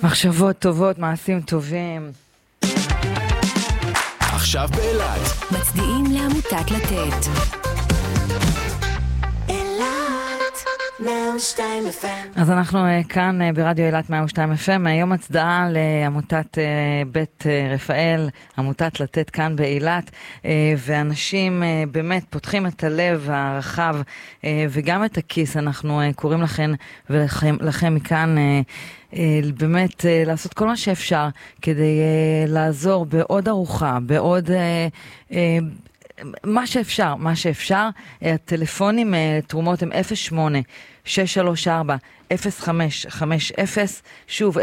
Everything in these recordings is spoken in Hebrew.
מחשבות טובות, מעשים טובים. עכשיו באילת מצדיעים לעמותת לתת. אז אנחנו כאן ברדיו אילת 102 FM, היום הצדעה לעמותת בית רפאל, עמותת לתת כאן באילת, ואנשים באמת פותחים את הלב הרחב וגם את הכיס. אנחנו קוראים לכם ולכם מכאן באמת לעשות כל מה שאפשר כדי לעזור בעוד ארוחה, בעוד מה שאפשר. הטלפונים תרומות הם 08-634-0550, שוב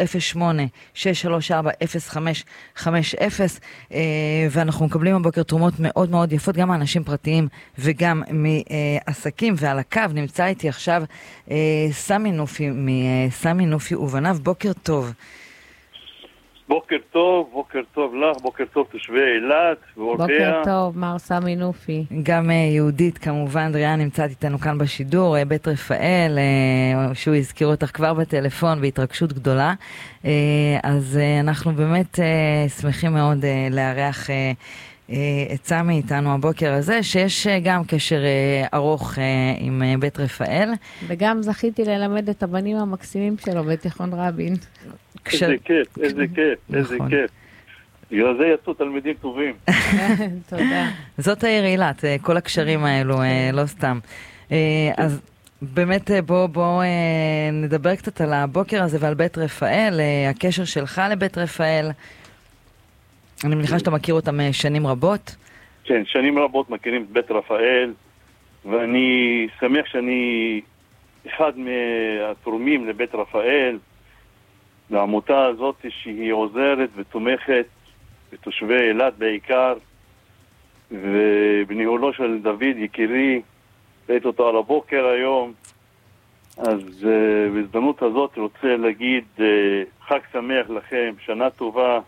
08-634-0550, ואנחנו מקבלים הבוקר תרומות מאוד מאוד יפות, גם מאנשים פרטיים וגם מעסקים. ועל הקו נמצא איתי עכשיו סמי נופי מסמי נופי ובניו. בוקר טוב. בוקר טוב לך, בוקר טוב תושבי אילת ואורחיה. בוקר טוב, מר סמי נופי. גם יהודית כמובן, דריאן נמצאת איתנו כאן בשידור, בית רפאל, שהוא הזכיר אותך כבר בטלפון בהתרגשות גדולה. אז אנחנו באמת שמחים מאוד לארח את סמי איתנו הבוקר הזה, שיש גם קשר ארוך עם בית רפאל. וגם זכיתי ללמד את הבנים המקסימים שלו בתיכון רבין. איזה כיף. בגלל זה יצאו תלמידים טובים. תודה. זאת העיר אילת, כל הקשרים האלו, לא סתם. אז באמת בוא נדבר קצת על הבוקר הזה ועל בית רפאל, הקשר שלך לבית רפאל. אני מניחה שאתה מכיר אותם שנים רבות. כן, שנים רבות מכירים את בית רפאל, ואני שמח שאני אחד מהתורמים לבית רפאל, לעמותה הזאת שהיא עוזרת ותומכת בתושבי אילת בעיקר, ובניהולו של דוד יקירי, ראית אותו על הבוקר היום. אז בהזדמנות הזאת רוצה להגיד חג שמח לכם, שנה טובה,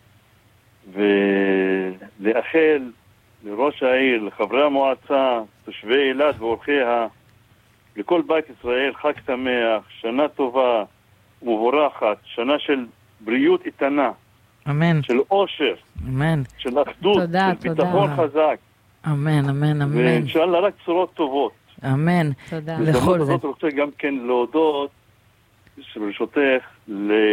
ולאחל לראש העיר, לחברי המועצה, תושבי אילת ואורחיה, לכל בית ישראל חג שמח, שנה טובה ומבורכת, שנה של בריאות איתנה, אמן, של אושר, אמן, של אחדות, תודה, של ביטחון חזק, אמן, אמן, אמן, ואינשאללה רק בשורות טובות. אמן. תודה. לכל זה. אני רוצה גם כן להודות, ברשותך,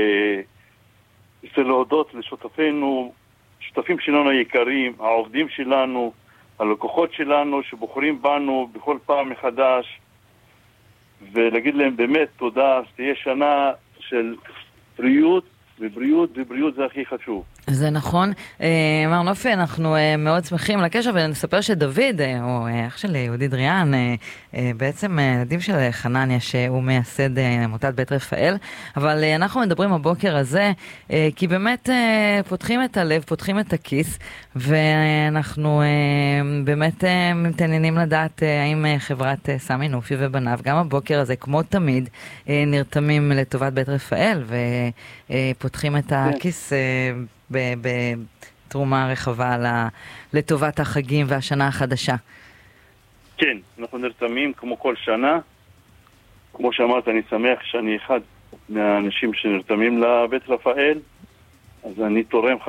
להודות לשותפינו, שותפים שלנו היקרים, העובדים שלנו, הלקוחות שלנו שבוחרים בנו בכל פעם מחדש, ולהגיד להם באמת תודה, שתהיה שנה של בריאות, ובריאות זה הכי חשוב. זה נכון. מר נופי, אנחנו מאוד שמחים לקשר, ונספר שדוד, או אח של יהודי דריאן, בעצם ילדים של חנניה, שהוא מייסד עמותת בית רפאל, אבל אנחנו מדברים הבוקר הזה, כי באמת פותחים את הלב, פותחים את הכיס, ואנחנו באמת מתעניינים לדעת האם חברת סמי נופי ובניו, גם הבוקר הזה, כמו תמיד, נרתמים לטובת בית רפאל, ופותחים את הכיס בתרומה רחבה לטובת החגים והשנה החדשה. כן, אנחנו נרתמים כמו כל שנה. כמו שאמרת, אני שמח שאני אחד מהאנשים שנרתמים לבית רפאל, אז אני תורם